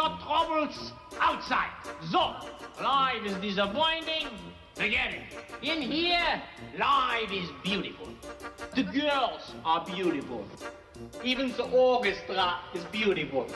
your troubles outside. So, life is disappointing. Forget it. In here, life is beautiful. The girls are beautiful. Even the orchestra is beautiful.